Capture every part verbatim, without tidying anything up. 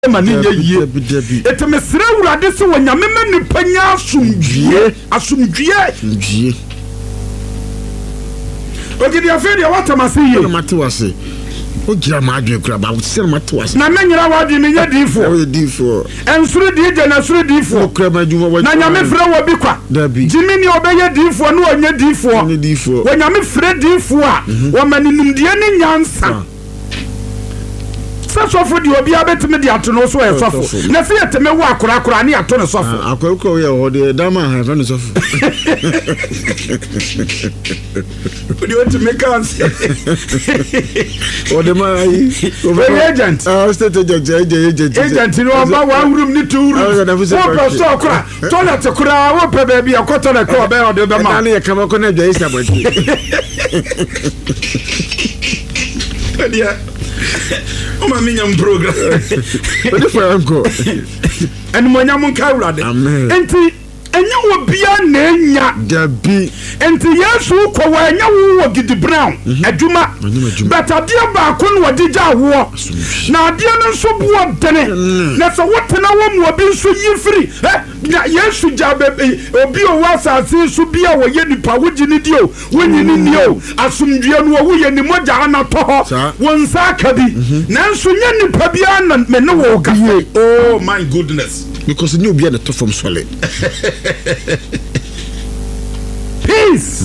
ma ni ye etemesere urade se wonyame ma nipa nya asumdwie asumdwie ndwie ogidi aferi watamase ye matewase o gira ma adwe kura ba se matewase na menyira wadi ni ye difo o difo ensuru di je na suru difo kura ma djuma wa na nyame frɛ wo bi kwa jimi ni obeye difo no onye difo ni difo wonyame frɛ difo a wo maninumdie ni nyansa sofo di obi abetime di ato no so e sofo na se yeteme wo akora akora ne ato no sofo akora ko ye ho de dama ha fa no sofo odi want to make us o de mai o agent ah state agent agent agent ni o ba one room ni two rooms o pa so akora toilet akora wo pe ba bi akoto na ko be o de be ma na ye kama ko na dwa isa boti dia o ma minya program o de fa anko en mo nya mun ka urade enti enya wo bia na enya dabi enti yesu ko wa enya wo gidi brown adwuma but adia ba ko no wadi ja wo na adia no so bo dene na so wotena wo mu obi so yifiri na yesu ja obi o wasa se so bia wo ye nipa wo gini dio wo nyini ni o asumdue no wo ye ni moja na to ho won sa ka bi na nso nye nipa bia na me ne wo ga oh my goodness because you be at the top from solid peace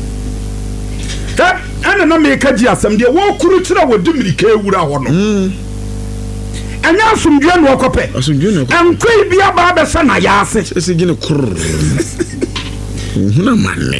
that ana na me ka ji asem de wo kuru kira wo dumirika ewura ho no anya asumdue no okope asumdue no enkoi bia ba be sa na ya ase ese gine kur huna manne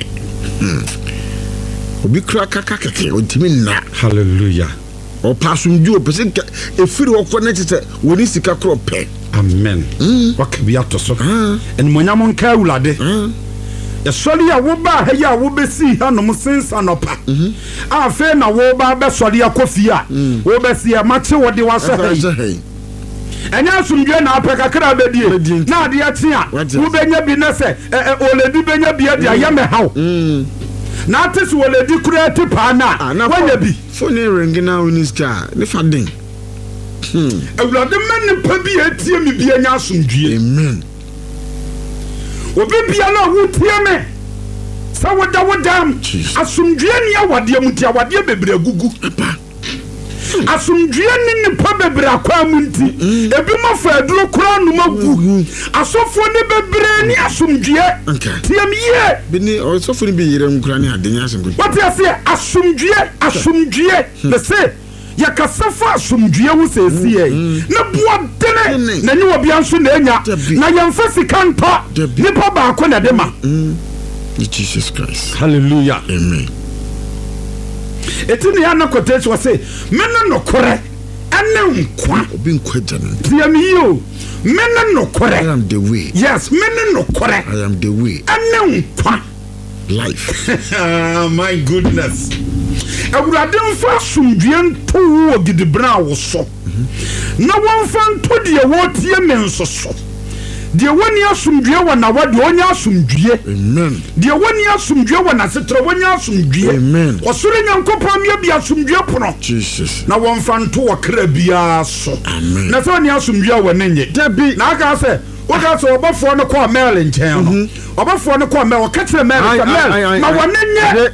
obi kra kaka keke ontimi na hallelujah o pasumdue o pese efiri wo connect se woni sika kro pe amen wakabi atoso en monyam nka ulade ya sori ya wo ba ha ya wo besi ha no msensa no pa a fe na wo ba be sori ya kofi a wo besi ya mache wo de wa sa hai enya asumdue na apeka kra bedie na ade atia wo benya bi na se oledi benya bi ade ayame hawo na atesi oledi kura ti pa na wanya bi phone ring na uniska ne fadin Hmm. Awurade man pa bi etie mi bia nya asumdue. Amen. Obi bia na wo tie me. Sa woda wodam. Asumdue ni awade mu tie awade bebre gugu. Asumdue ni nipa bebre akwa mu nti. Ebi ma fa aduro kura no magu. Asofo ni bebre ni asumdue. Tie me ye. Bi ni asofo ni bi yire nkura ni ade nya asumdue. What you say asumdue asumdue. They say ya kasafa asumdue wo sesi e na boa dene na nyi obi anso na enya na yemfa sika nto nipa ba ko na de ma Jesus Christ hallelujah amen etini ya na kotechi wo say mena no kore ene nkwa obi nkwa jana tie me yo mena no kore I am the way yes mena no kore I am the way ene nkwa life oh my goodness Awurade mfa asumdue nto wo gidibra wo so na wonfa nto de wo tie menso so de woni asumdue wo na wode onya asumdue amen de woni asumdue wo na setro wonya asumdue amen osoro nyankopon me bi asumdue pono Jesus na wonfa nto wo kra bia so amen na so ni asumdue wo nenye dabi na aka se oga so obofo no ko mel nchen no obofo no ko mel o ka kire mel mel na wonenye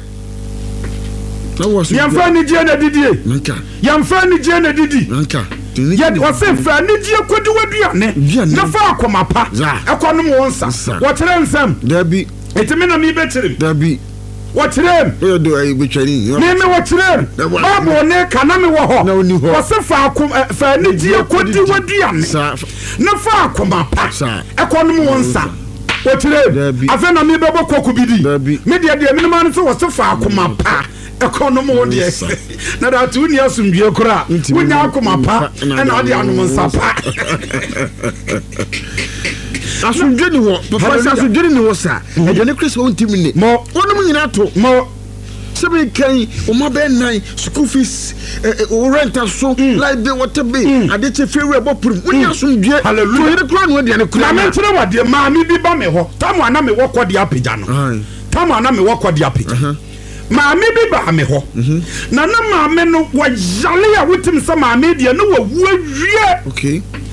yamfa ni je na didie nka yamfa ni je na didi nka ya wose fa ni je kodi waduane na fa akoma pa ekonom wonsa wo kire nsam dabi etime na mi be kire dabi wo kire o do ai be twani ni me wo kire babo ne kana me wo ho wose fa akoma fa ni je kodi waduane na fa akoma pa ekonom wonsa wo kire afa na mi be bokoko bidi me de de me man so wose fa akoma pa economy de na da tu ni asumdue kura wonya akoma pa na ade anom nsapa asumdue ni wo papa asumdue ni wo sa e de Chris won timi ni mo wonom nyina to mo sebe kan o ma be nine school fees o rent so like the what be ade che fewe bopuru wonya asumdue hallelujah to kura no de ne kura na me ntire wade ma mi bi ba me ho tamu ana me wokọ de apija no tamu ana me wokọ de apija maame bi ba me ho na na maame no wa yale ya wotim sa maame de no wa wu awie okay